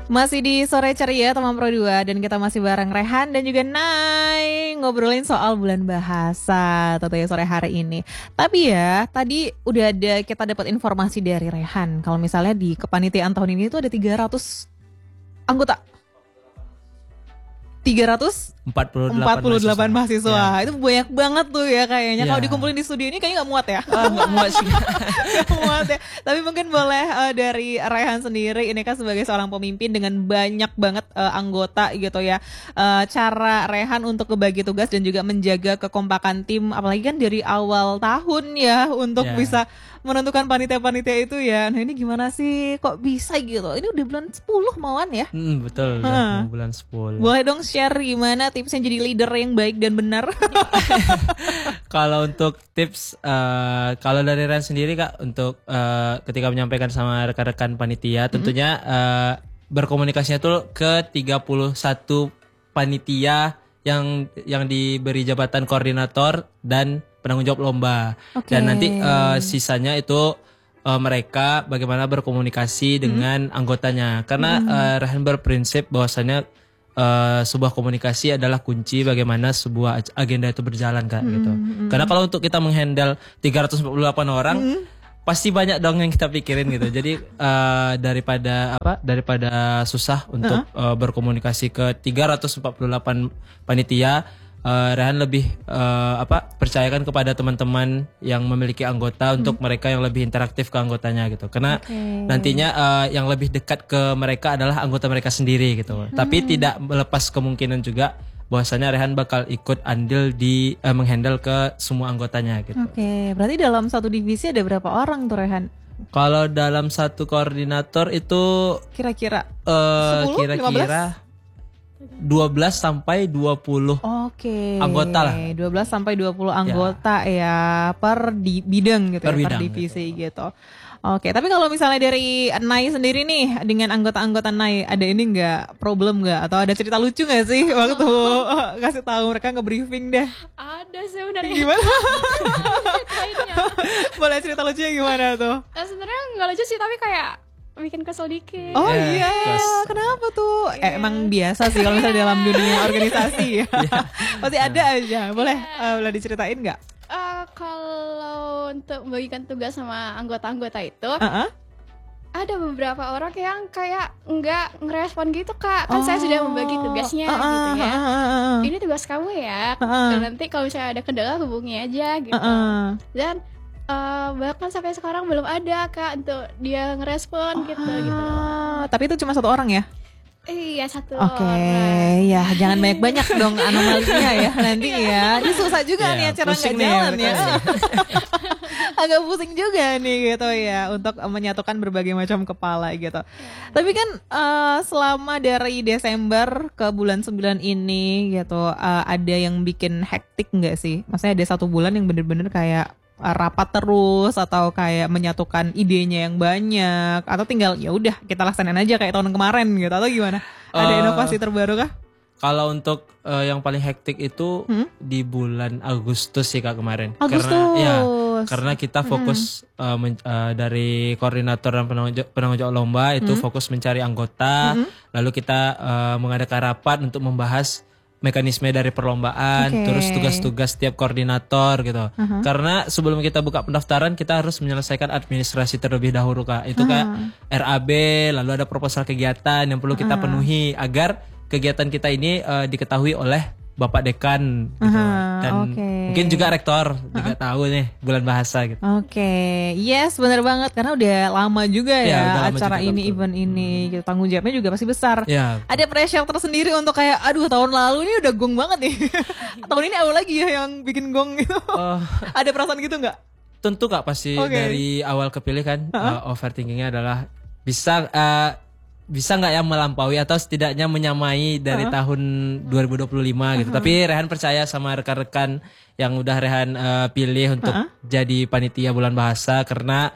Masih di Sore Ceria teman Pro 2 dan kita masih bareng Rehan dan juga Nay ngobrolin soal bulan bahasa tentunya sore hari ini. Tapi ya, tadi udah ada kita dapat informasi dari Rehan kalau misalnya di kepanitiaan tahun ini tuh ada 300 anggota. 348 mahasiswa. Ya. Itu banyak banget tuh ya kayaknya. Ya. Kalau dikumpulin di studio ini kayaknya gak muat ya. Nggak muat sih. Gak muat ya. Tapi mungkin boleh dari Rehan sendiri, ini kan sebagai seorang pemimpin dengan banyak banget anggota gitu ya. Cara Rehan untuk kebagi tugas dan juga menjaga kekompakan tim, apalagi kan dari awal tahun ya untuk bisa menentukan panitia-panitia itu ya. Nah ini gimana sih kok bisa gitu? Ini udah bulan 10 mawan ya? Betul, udah bulan 10. Boleh dong share gimana tipsnya jadi leader yang baik dan benar? Kalau untuk tips, kalau dari Ren sendiri Kak, untuk ketika menyampaikan sama rekan-rekan panitia, tentunya berkomunikasinya tuh ke 31 panitia yang diberi jabatan koordinator dan penanggung jawab lomba. Dan nanti sisanya itu mereka bagaimana berkomunikasi dengan anggotanya. Karena Rehan berprinsip bahwasannya sebuah komunikasi adalah kunci bagaimana sebuah agenda itu berjalan Kak gitu. Karena kalau untuk kita menghandle 348 orang pasti banyak dong yang kita pikirin gitu. Jadi daripada susah untuk berkomunikasi ke 348 panitia, Rehan lebih percayakan kepada teman-teman yang memiliki anggota untuk mereka yang lebih interaktif ke anggotanya gitu. Karena nantinya yang lebih dekat ke mereka adalah anggota mereka sendiri gitu. Tapi tidak melepas kemungkinan juga bahwasanya Rehan bakal ikut andil di menghandle ke semua anggotanya gitu. Berarti dalam satu divisi ada berapa orang tuh Rehan? Kalau dalam satu koordinator itu Kira-kira 10, kira-kira 12 sampai 20 anggota lah. 12 sampai 20 anggota ya per bidang gitu per ya, bidang, per divisi gitu. Tapi kalau misalnya dari Nay sendiri nih dengan anggota-anggota Nay ada ini enggak problem enggak atau ada cerita lucu enggak sih waktu kasih tahu mereka nge-briefing deh? Ada sebenarnya. Gimana? Boleh cerita lucunya gimana tuh? Sebenarnya enggak lucu sih tapi kayak bikin kesel dikit. Kenapa tuh? Emang biasa sih kalau misalnya dalam dunia organisasi ya. Pasti ada aja. Boleh diceritain nggak? Kalau untuk membagikan tugas sama anggota-anggota itu, ada beberapa orang yang kayak nggak ngerespon gitu Kak. Kan saya sudah membagi tugasnya gitu ya. Ini tugas kamu ya. Dan nanti kalau misalnya ada kendala hubungi aja gitu. Dan bahkan sampai sekarang belum ada Kak untuk dia ngerespon gitu. Tapi itu cuma satu orang ya? Iya, satu orang. Ya jangan banyak-banyak dong anomalinya ya nanti ya. Ini susah juga nih acara nggak jalan ya. Agak pusing juga nih gitu ya untuk menyatukan berbagai macam kepala gitu. Tapi kan selama dari Desember ke bulan 9 ini gitu ada yang bikin hektik nggak sih? Maksudnya ada satu bulan yang bener-bener kayak rapat terus atau kayak menyatukan idenya yang banyak atau tinggal ya udah kita laksanain aja kayak tahun kemarin gitu atau gimana? Ada inovasi terbaru kah? Kalau untuk yang paling hektik itu di bulan Agustus sih Kak kemarin. Karena kita fokus dari koordinator dan penanggung jawab lomba itu fokus mencari anggota, lalu kita mengadakan rapat untuk membahas mekanisme dari perlombaan, terus tugas-tugas setiap koordinator gitu. Karena sebelum kita buka pendaftaran kita harus menyelesaikan administrasi terlebih dahulu Kak. Itu kayak RAB, lalu ada proposal kegiatan yang perlu kita penuhi agar kegiatan kita ini diketahui oleh Bapak Dekan gitu. Dan mungkin juga rektor juga tahu nih bulan bahasa gitu. Yes, benar banget karena udah lama juga ya acara juga, ini, betul. event ini gitu. Tanggung jawabnya juga pasti besar. Ada pressure tersendiri untuk kayak aduh tahun lalu ini udah gong banget nih. Tahun ini apa lagi ya yang bikin gong gitu. Ada perasaan gitu nggak? Tentu Kak pasti dari awal kepilih kan overthinkingnya adalah bisa nggak ya melampaui atau setidaknya menyamai dari tahun 2025 gitu. Tapi Rehan percaya sama rekan-rekan yang udah Rehan pilih untuk jadi panitia bulan bahasa karena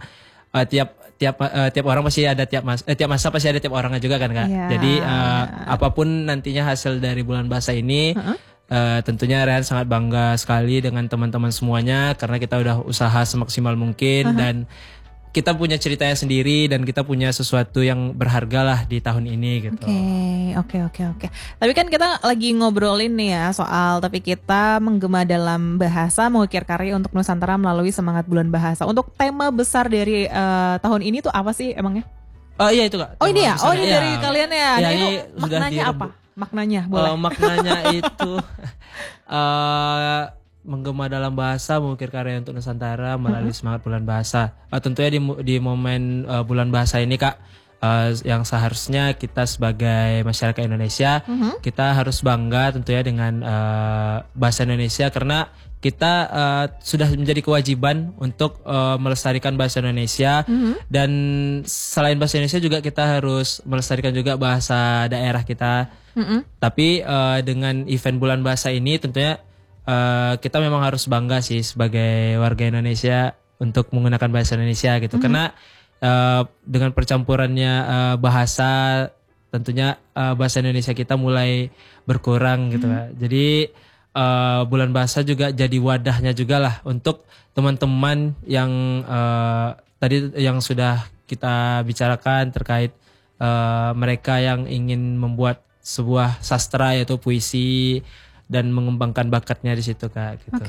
tiap orang pasti ada tiap masa pasti ada tiap orangnya juga kan Kak. Jadi apapun nantinya hasil dari bulan bahasa ini tentunya Rehan sangat bangga sekali dengan teman-teman semuanya karena kita udah usaha semaksimal mungkin dan kita punya ceritanya sendiri dan kita punya sesuatu yang berharga lah di tahun ini gitu. Oke. Tapi kan kita lagi ngobrolin nih ya soal topik kita menggema dalam bahasa mengukir karya untuk Nusantara melalui semangat bulan bahasa. Untuk tema besar dari tahun ini tuh apa sih emangnya? Oh iya itu Kak. Oh ini ya? Oh ini dari kalian ya? Ya, nah, ini itu maknanya apa? Maknanya boleh. Maknanya itu menggema dalam bahasa mengukir karya untuk Nusantara melalui semangat bulan bahasa. Tentunya di momen bulan bahasa ini Kak, yang seharusnya kita sebagai masyarakat Indonesia kita harus bangga tentunya dengan bahasa Indonesia, karena kita sudah menjadi kewajiban untuk melestarikan bahasa Indonesia, dan selain bahasa Indonesia juga kita harus melestarikan juga bahasa daerah kita. Tapi dengan event bulan bahasa ini tentunya kita memang harus bangga sih sebagai warga Indonesia untuk menggunakan bahasa Indonesia gitu, karena dengan percampurannya bahasa tentunya bahasa Indonesia kita mulai berkurang gitu. Jadi bulan bahasa juga jadi wadahnya juga lah untuk teman-teman yang tadi yang sudah kita bicarakan terkait mereka yang ingin membuat sebuah sastra yaitu puisi dan mengembangkan bakatnya di situ Kak gitu.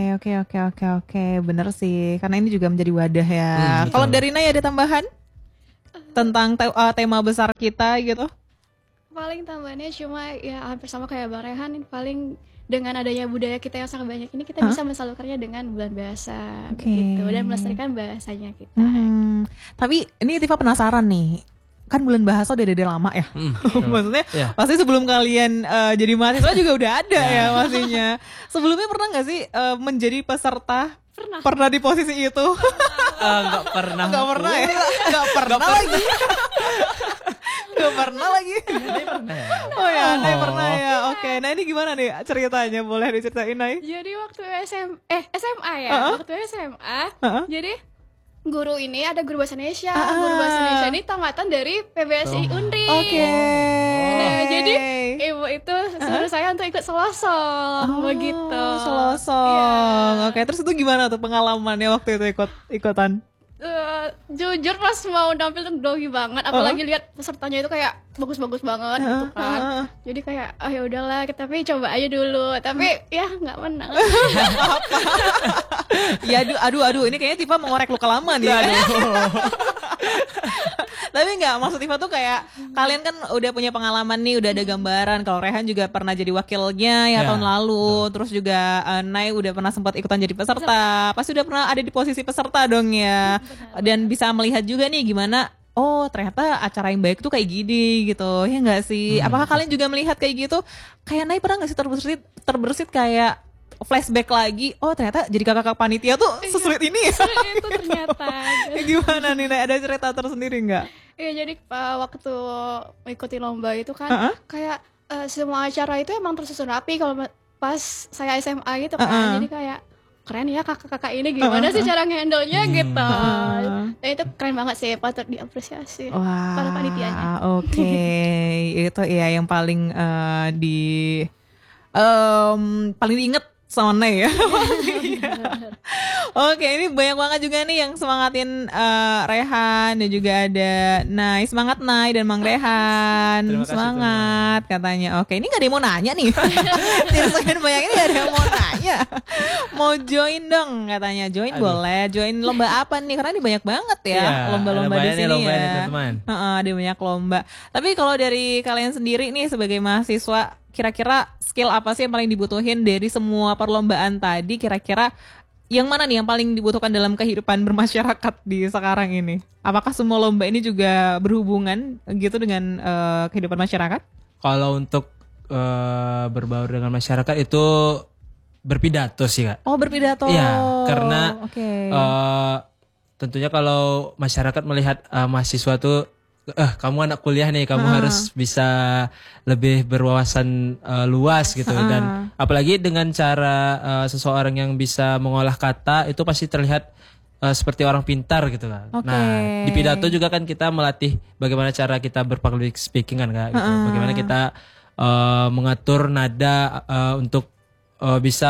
Oke. Bener sih, karena ini juga menjadi wadah ya. Kalau dari Nay ada tambahan tentang tema besar kita gitu? Paling tambahannya cuma ya hampir sama kayak Bang Rehan, paling dengan adanya budaya kita yang sangat banyak ini kita bisa mensalurkannya dengan bulan bahasa gitu, dan melestarikan bahasanya kita. Tapi ini Tifa penasaran nih. Kan bulan bahasa udah dari lama ya. Maksudnya pasti sebelum kalian jadi mahasiswa juga udah ada ya pastinya. Sebelumnya pernah gak sih menjadi peserta? Pernah di posisi itu? Enggak pernah. Enggak pernah ya? Enggak pernah lagi. Enggak pernah lagi. Oh ya, Nay pernah ya. Oke, nah ini gimana nih ceritanya? Boleh diceritain, Nay? Jadi waktu SMA ya. Waktu SMA. Jadi guru ini ada guru bahasa Indonesia. Guru bahasa Indonesia ini tamatan dari PBSI Unri. Nah, jadi ibu itu suruh saya untuk ikut selosong begitu. Selosong. Oke, terus itu gimana tuh pengalamannya waktu itu ikutan? Jujur pas mau nampil tuh grogi banget, apalagi lihat pesertanya itu kayak bagus-bagus banget gitu kan. Jadi kayak ya udahlah, tapi coba aja dulu. Tapi ya nggak menang. Ya aduh ini kayaknya Tifa mengorek luka lama nih. Tapi enggak, maksud Tifa tuh kayak kalian kan udah punya pengalaman nih, udah ada gambaran. Kalau Rehan juga pernah jadi wakilnya ya tahun lalu. Terus juga Nay udah pernah sempat ikutan jadi peserta. Pasti udah pernah ada di posisi peserta dong ya. Dan bisa melihat juga nih gimana, oh ternyata acara yang baik tuh kayak gini gitu. Ya enggak sih? Apakah kalian juga melihat kayak gitu? Kayak Nay pernah enggak sih terbersit kayak flashback lagi, oh ternyata jadi kakak panitia tuh sesulit ini ya? Sulit itu ternyata. Gimana nih, ada cerita tersendiri nggak? Iya, jadi waktu mengikuti lomba itu kan kayak semua acara itu emang tersusun rapi. Kalau pas saya SMA gitu kan, jadi kayak keren ya kakak-kakak ini, gimana sih cara nge-handle-nya gitu. Dan itu keren banget sih, patut diapresiasi para panitianya. Oke. Itu ya yang paling paling diinget sama Nay ya. Oke, ini banyak banget juga nih yang semangatin Rehan, dan juga ada Nay, semangat Nay dan Mang Rehan. Semangat katanya. Oke, ini gak ada yang mau nanya nih. Sekian banyak ini gak ada yang mau nanya. Mau join dong katanya. Join boleh. Join lomba apa nih? Karena ini banyak banget ya lomba-lomba di sini ya. Ada banyak lomba. Tapi kalau dari kalian sendiri nih sebagai mahasiswa, kira-kira skill apa sih yang paling dibutuhin dari semua perlombaan tadi? Kira-kira yang mana nih yang paling dibutuhkan dalam kehidupan bermasyarakat di sekarang ini? Apakah semua lomba ini juga berhubungan gitu dengan kehidupan masyarakat? Kalau untuk berbaur dengan masyarakat itu berpidato sih Kak. Oh, berpidato. Iya, karena tentunya kalau masyarakat melihat mahasiswa tuh kamu anak kuliah nih, kamu harus bisa lebih berwawasan luas gitu. Dan apalagi dengan cara seseorang yang bisa mengolah kata itu pasti terlihat seperti orang pintar gitu kan. Nah, di pidato juga kan kita melatih bagaimana cara kita berpublic speaking kan Kak, gitu. Bagaimana kita mengatur nada untuk bisa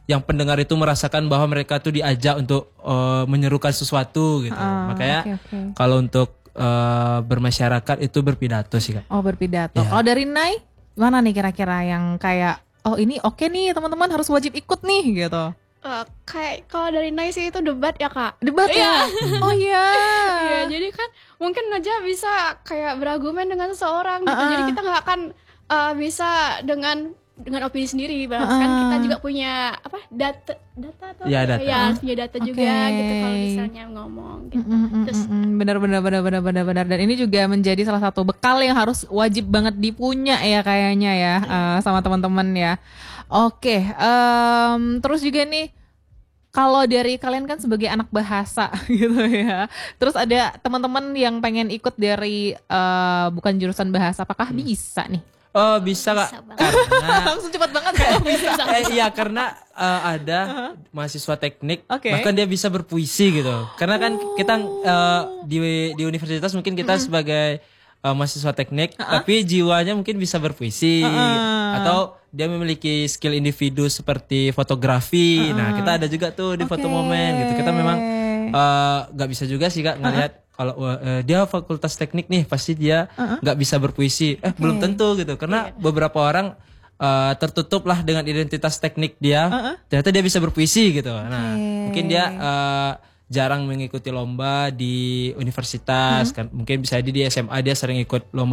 yang pendengar itu merasakan bahwa mereka tuh diajak untuk menyerukan sesuatu gitu. Makanya kalau untuk bermasyarakat itu berpidato sih Kak. Oh berpidato. Ya. Kalau dari Nai, mana nih kira-kira yang kayak oh ini oke nih teman-teman harus wajib ikut nih gitu. Kayak kalau dari Nai sih itu debat ya Kak. Debat ya? Oh iya. Iya, jadi kan mungkin aja bisa kayak berargumen dengan seseorang gitu. Jadi kita nggak akan bisa dengan opini sendiri, kan kita juga punya data atau punya data juga gitu kalau misalnya ngomong gitu. Terus benar dan ini juga menjadi salah satu bekal yang harus wajib banget dipunya ya kayaknya ya sama teman-teman ya. Oke, terus juga nih kalau dari kalian kan sebagai anak bahasa gitu ya. Terus ada teman-teman yang pengen ikut dari bukan jurusan bahasa, apakah bisa nih? Oh bisa Kak, karena langsung cepat banget ya bisa. Iya karena ada mahasiswa teknik, bahkan dia bisa berpuisi gitu. Karena kan kita di universitas mungkin kita sebagai mahasiswa teknik, tapi jiwanya mungkin bisa berpuisi atau dia memiliki skill individu seperti fotografi. Nah kita ada juga tuh di foto momen gitu. Kita memang nggak bisa juga sih Kak ngelihat kalau dia fakultas teknik nih pasti dia nggak bisa berpuisi. Belum tentu gitu karena beberapa orang tertutup lah dengan identitas teknik dia. Ternyata dia bisa berpuisi gitu. Nah mungkin dia jarang mengikuti lomba di universitas kan. Mungkin bisa di SMA dia sering ikut lomba